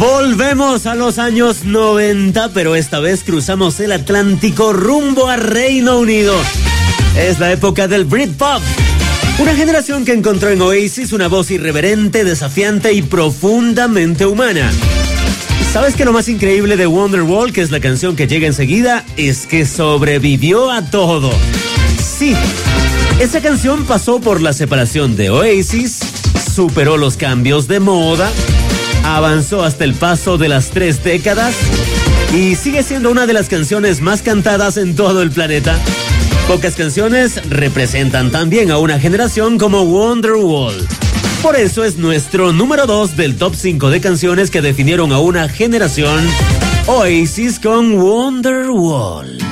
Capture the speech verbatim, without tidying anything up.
Volvemos a los años noventa, pero esta vez cruzamos el Atlántico rumbo a Reino Unido. Es la época del Britpop. Una generación que encontró en Oasis una voz irreverente, desafiante y profundamente humana. ¿Sabes qué lo más increíble de Wonderwall, que es la canción que llega enseguida, es que sobrevivió a todo? Sí, esa canción pasó por la separación de Oasis, superó los cambios de moda, avanzó hasta el paso de las tres décadas y sigue siendo una de las canciones más cantadas en todo el planeta. Pocas canciones representan tan bien a una generación como Wonderwall. Por eso es nuestro número dos del top cinco de canciones que definieron a una generación, Oasis con Wonderwall.